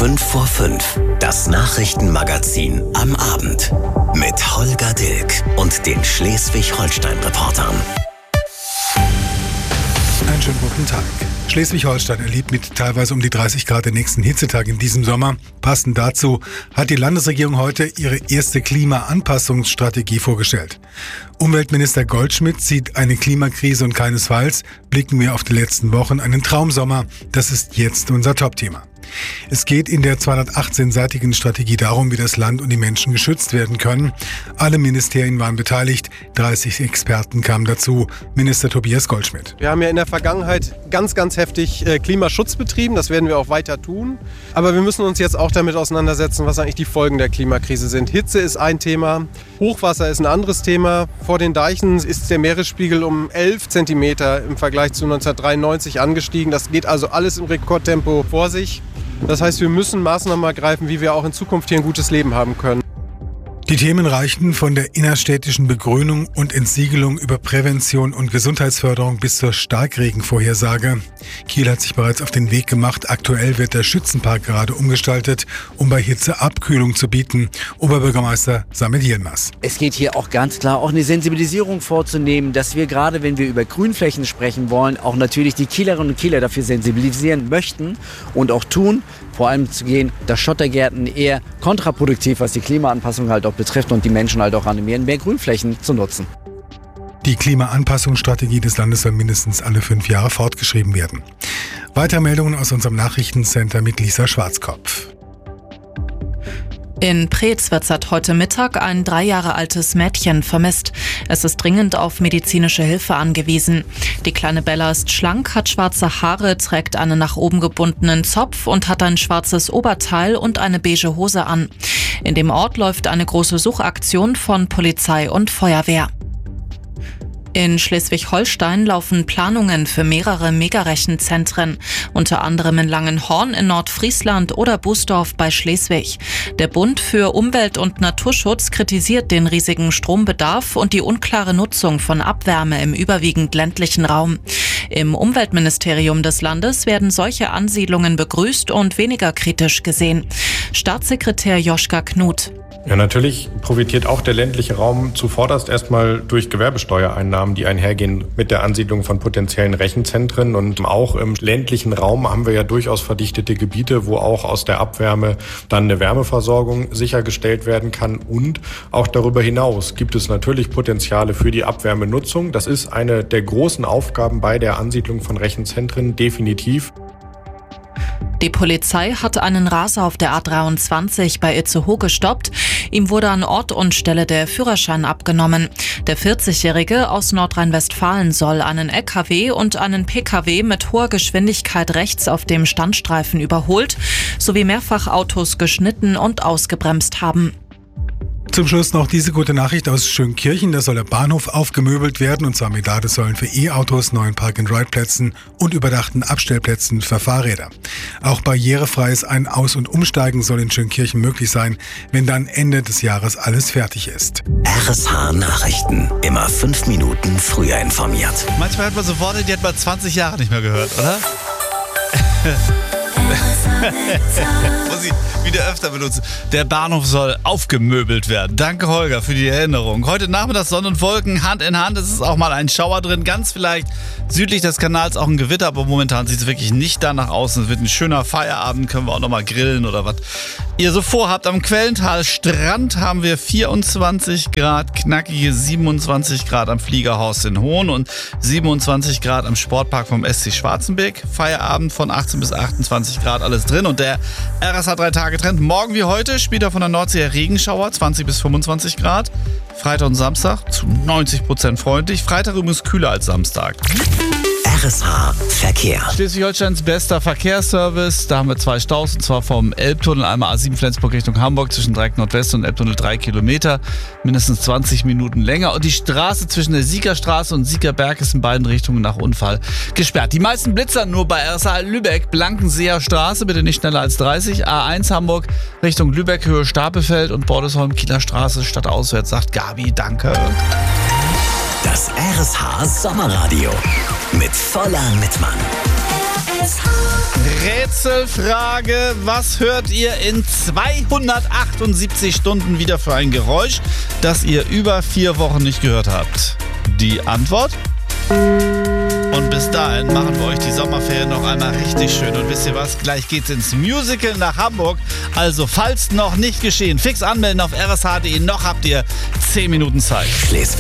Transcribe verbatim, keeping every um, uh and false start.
fünf vor fünf, das Nachrichtenmagazin am Abend. Mit Holger Dilk und den Schleswig-Holstein-Reportern. Einen schönen guten Tag. Schleswig-Holstein erlebt mit teilweise um die dreißig Grad den nächsten Hitzetag in diesem Sommer. Passend dazu hat die Landesregierung heute ihre erste Klimaanpassungsstrategie vorgestellt. Umweltminister Goldschmidt sieht eine Klimakrise und keinesfalls blicken wir auf die letzten Wochen einen Traumsommer. Das ist jetzt unser Topthema. Es geht in der zweihundertachtzehn-seitigen Strategie darum, wie das Land und die Menschen geschützt werden können. Alle Ministerien waren beteiligt, dreißig Experten kamen dazu. Minister Tobias Goldschmidt. Wir haben ja in der Vergangenheit ganz, ganz heftig äh, Klimaschutz betrieben. Das werden wir auch weiter tun. Aber wir müssen uns jetzt auch damit auseinandersetzen, was eigentlich die Folgen der Klimakrise sind. Hitze ist ein Thema, Hochwasser ist ein anderes Thema. Vor den Deichen ist der Meeresspiegel um elf Zentimeter im Vergleich zu neunzehnhundertdreiundneunzig angestiegen. Das geht also alles im Rekordtempo vor sich. Das heißt, wir müssen Maßnahmen ergreifen, wie wir auch in Zukunft hier ein gutes Leben haben können. Die Themen reichten von der innerstädtischen Begrünung und Entsiegelung über Prävention und Gesundheitsförderung bis zur Starkregenvorhersage. Kiel hat sich bereits auf den Weg gemacht. Aktuell wird der Schützenpark gerade umgestaltet, um bei Hitze Abkühlung zu bieten. Oberbürgermeister Samit Yilmaz. Es geht hier auch ganz klar, auch eine Sensibilisierung vorzunehmen, dass wir gerade, wenn wir über Grünflächen sprechen wollen, auch natürlich die Kielerinnen und Kieler dafür sensibilisieren möchten und auch tun. Vor allem zu gehen, dass Schottergärten eher kontraproduktiv, was die Klimaanpassung halt auch betrifft und die Menschen halt auch animieren, mehr Grünflächen zu nutzen. Die Klimaanpassungsstrategie des Landes soll mindestens alle fünf Jahre fortgeschrieben werden. Weitere Meldungen aus unserem Nachrichtencenter mit Lisa Schwarzkopf. In Preetz wird seit heute Mittag ein drei Jahre altes Mädchen vermisst. Es ist dringend auf medizinische Hilfe angewiesen. Die kleine Bella ist schlank, hat schwarze Haare, trägt einen nach oben gebundenen Zopf und hat ein schwarzes Oberteil und eine beige Hose an. In dem Ort läuft eine große Suchaktion von Polizei und Feuerwehr. In Schleswig-Holstein laufen Planungen für mehrere Megarechenzentren, unter anderem in Langenhorn in Nordfriesland oder Bußdorf bei Schleswig. Der Bund für Umwelt- und Naturschutz kritisiert den riesigen Strombedarf und die unklare Nutzung von Abwärme im überwiegend ländlichen Raum. Im Umweltministerium des Landes werden solche Ansiedlungen begrüßt und weniger kritisch gesehen. Staatssekretär Joschka Knut. Ja, natürlich profitiert auch der ländliche Raum zuvorderst erstmal durch Gewerbesteuereinnahmen, die einhergehen mit der Ansiedlung von potenziellen Rechenzentren. Und auch im ländlichen Raum haben wir ja durchaus verdichtete Gebiete, wo auch aus der Abwärme dann eine Wärmeversorgung sichergestellt werden kann. Und auch darüber hinaus gibt es natürlich Potenziale für die Abwärmenutzung. Das ist eine der großen Aufgaben bei der Ansiedlung von Rechenzentren, definitiv. Die Polizei hat einen Raser auf der A dreiundzwanzig bei Itzehoe gestoppt. Ihm wurde an Ort und Stelle der Führerschein abgenommen. Der vierzigjährige aus Nordrhein-Westfalen soll einen L K W und einen P K W mit hoher Geschwindigkeit rechts auf dem Standstreifen überholt, sowie mehrfach Autos geschnitten und ausgebremst haben. Zum Schluss noch diese gute Nachricht aus Schönkirchen. Da soll der Bahnhof aufgemöbelt werden, und zwar mit Ladesäulen für E-Autos, neuen Park-and-Ride-Plätzen und überdachten Abstellplätzen für Fahrräder. Auch barrierefreies Ein-, Aus- und Umsteigen soll in Schönkirchen möglich sein, wenn dann Ende des Jahres alles fertig ist. R S H Nachrichten. Immer fünf Minuten früher informiert. Manchmal hört man so Worte, die hat man zwanzig Jahre nicht mehr gehört, oder? Muss ich wieder öfter benutzen. Der Bahnhof soll aufgemöbelt werden. Danke, Holger, für die Erinnerung. Heute Nachmittag Sonne und Wolken, Hand in Hand. Es ist auch mal ein Schauer drin. Ganz vielleicht südlich des Kanals auch ein Gewitter, aber momentan sieht es wirklich nicht danach aus. Es wird ein schöner Feierabend. Können wir auch nochmal grillen oder was ihr so vorhabt. Am Quellental Strand haben wir vierundzwanzig Grad, knackige siebenundzwanzig Grad am Fliegerhaus in Hohn und siebenundzwanzig Grad am Sportpark vom S C Schwarzenberg. Feierabend von achtzehn bis achtundzwanzig Grad, alles drin. Und der R S H drei Tage Trend morgen wie heute, später von der Nordsee her Regenschauer, zwanzig bis fünfundzwanzig Grad. Freitag und Samstag zu neunzig Prozent freundlich. Freitag übrigens kühler als Samstag. R S H Verkehr. Schleswig-Holsteins bester Verkehrsservice. Da haben wir zwei Staus, und zwar vom Elbtunnel, einmal A sieben Flensburg Richtung Hamburg zwischen Dreieck Nordwest und Elbtunnel drei Kilometer, mindestens zwanzig Minuten länger. Und die Straße zwischen der Siegerstraße und Siegerberg ist in beiden Richtungen nach Unfall gesperrt. Die meisten Blitzer nur bei R S H Lübeck, Blankenseer Straße, bitte nicht schneller als dreißig. A eins Hamburg Richtung Lübeck, Höhe Stapelfeld und Bordesholm Kieler Straße stadtauswärts, sagt Gabi, danke. Das R S H Sommerradio mit Voller Mittmann. Rätselfrage, was hört ihr in zweihundertachtundsiebzig Stunden wieder für ein Geräusch, das ihr über vier Wochen nicht gehört habt? Die Antwort? Und bis dahin machen wir euch die Sommerferien noch einmal richtig schön. Und wisst ihr was? Gleich geht's ins Musical nach Hamburg. Also falls noch nicht geschehen, fix anmelden auf r s h punkt d e. Noch habt ihr zehn Minuten Zeit. Schleswig